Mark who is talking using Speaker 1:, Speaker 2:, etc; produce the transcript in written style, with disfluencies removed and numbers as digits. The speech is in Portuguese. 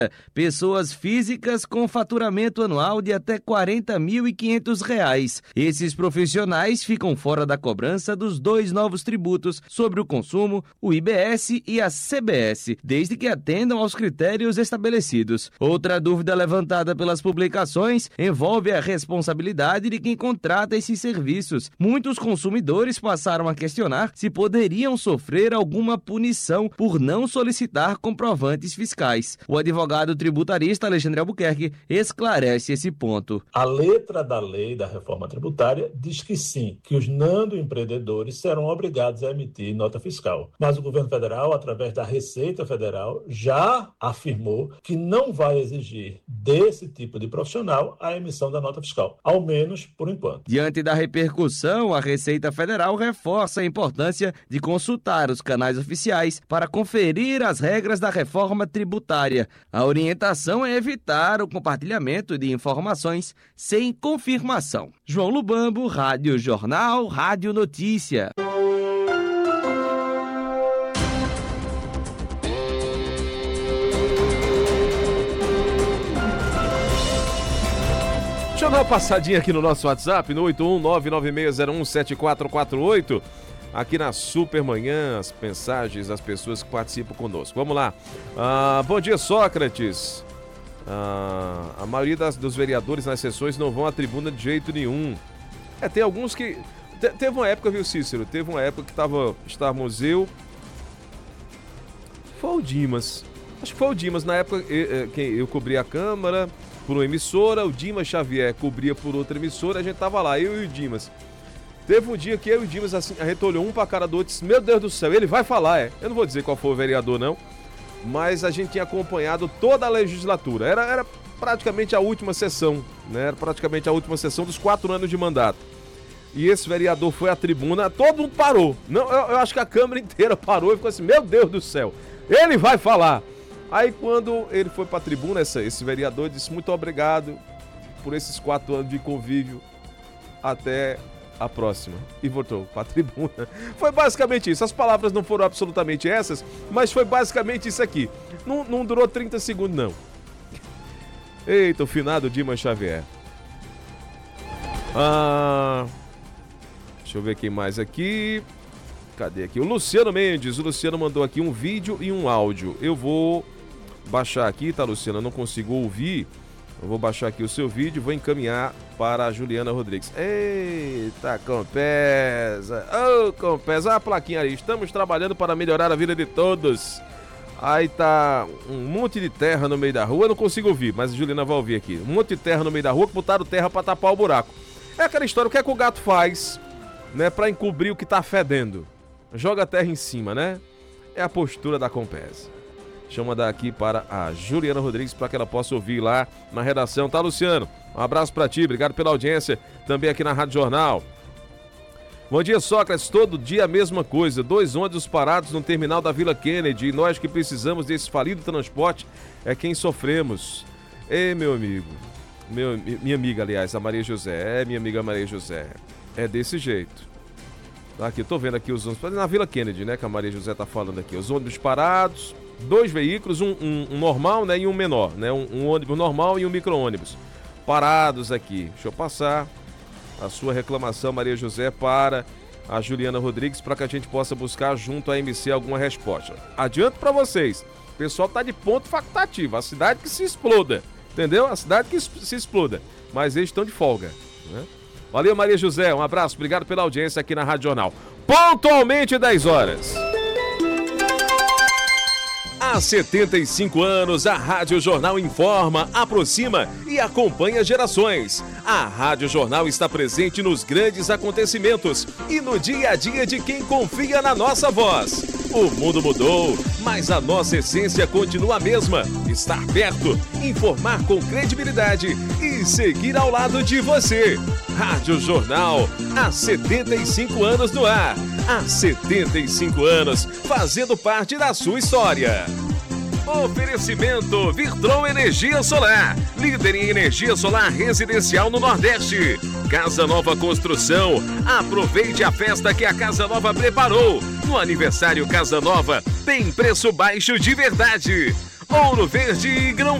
Speaker 1: pessoas físicas com faturamento anual de até R$ 40.500. Esses profissionais ficam fora da cobrança dos 2 novos tributos sobre o consumo, o IBS e a CBS, desde que atendam aos critérios estabelecidos. Outra dúvida levantada pelas publicações envolve a responsabilidade de quem contrata esses serviços. Muitos consumidores passaram a questionar se poderiam sofrer alguma punição por não solicitar comprovantes fiscais. O advogado tributarista Alexandre Albuquerque esclarece esse ponto.
Speaker 2: A letra da lei da reforma tributária diz que sim, que os nando-empreendedores serão obrigados a emitir nota fiscal. Mas o governo federal, através da Receita Federal, já afirmou que não vai exigir desse tipo de profissional a emissão da nota fiscal, ao menos por enquanto.
Speaker 1: Diante da repercussão, a Receita Federal reforça a importância de consultar os canais oficiais para conferir as regras da reforma tributária. A orientação é evitar o compartilhamento de informações sem confirmação. João Lubambo, Rádio Jornal, Rádio Notícia.
Speaker 3: Deixa eu dar uma passadinha aqui no nosso WhatsApp, no 81996017448. Aqui na Supermanhã, as mensagens das pessoas que participam conosco. Vamos lá. Bom dia, Sócrates. A maioria dos vereadores nas sessões não vão à tribuna de jeito nenhum. Tem alguns que... Teve uma época, viu, Cícero? Teve uma época que estávamos eu... Foi o Dimas. Acho que foi o Dimas. Na época, eu cobria a Câmara por uma emissora, o Dimas Xavier cobria por outra emissora, a gente tava lá, eu e o Dimas. Teve um dia que eu e o Dimas, assim, a gente olhou um pra cara do outro e disse, meu Deus do céu, ele vai falar, Eu não vou dizer qual foi o vereador, não, mas a gente tinha acompanhado toda a legislatura. Era praticamente a última sessão, né? Era praticamente a última sessão dos 4 anos de mandato. E esse vereador foi à tribuna, todo mundo parou. Não, eu acho que a Câmara inteira parou e ficou assim, meu Deus do céu, ele vai falar. Aí quando ele foi pra tribuna, esse vereador disse, muito obrigado por esses 4 anos de convívio, até a próxima, e voltou para a tribuna. Foi basicamente isso, as palavras não foram absolutamente essas, mas foi basicamente isso aqui. Não durou 30 segundos, não. Eita, o finado Dimas Xavier. Deixa eu ver quem mais aqui. Cadê aqui? O Luciano Mendes. O Luciano mandou aqui um vídeo e um áudio. Eu vou baixar aqui, tá, Luciano? Eu não consigo ouvir. Eu vou baixar aqui o seu vídeo e vou encaminhar para a Juliana Rodrigues. Eita, Compesa! Ô, Compesa, olha a plaquinha aí. Estamos trabalhando para melhorar a vida de todos. Aí tá um monte de terra no meio da rua. Eu não consigo ouvir, mas a Juliana vai ouvir aqui. Um monte de terra no meio da rua que botaram terra para tapar o buraco. É aquela história, o que é que o gato faz, né, para encobrir o que tá fedendo? Joga a terra em cima, né? É a postura da Compesa. Deixa eu mandar aqui para a Juliana Rodrigues para que ela possa ouvir lá na redação. Tá, Luciano? Um abraço para ti, obrigado pela audiência também aqui na Rádio Jornal. Bom dia, Sócrates. Todo dia a mesma coisa. 2 ônibus parados no terminal da Vila Kennedy. E nós que precisamos desse falido transporte é quem sofremos. Ei, meu amigo. Minha amiga, aliás, a Maria José. Minha amiga Maria José. É desse jeito. Aqui, eu tô vendo aqui os ônibus. Na Vila Kennedy, né, que a Maria José tá falando aqui. Os ônibus parados. 2 veículos, um normal, né, e um menor, né, um ônibus normal e um micro-ônibus parados aqui. Deixa eu passar a sua reclamação, Maria José, para a Juliana Rodrigues, para que a gente possa buscar junto à MC alguma resposta. Adianto para vocês, o pessoal tá de ponto facultativo, a cidade que se exploda, entendeu? A cidade que se exploda, mas eles estão de folga, né? Valeu, Maria José, um abraço, obrigado pela audiência aqui na Rádio Jornal. Pontualmente 10 horas. Há 75 anos, a Rádio Jornal informa, aproxima e acompanha gerações. A Rádio Jornal está presente nos grandes acontecimentos e no dia a dia de quem confia na nossa voz. O mundo mudou, mas a nossa essência continua a mesma. Estar perto, informar com credibilidade e seguir ao lado de você. Rádio Jornal, há 75 anos no ar. Há 75 anos, fazendo parte da sua história. Oferecimento Virtron Energia Solar, líder em energia solar residencial no Nordeste. Casa Nova Construção, aproveite a festa que a Casa Nova preparou. No aniversário Casa Nova, tem preço baixo de verdade. Ouro Verde, Grão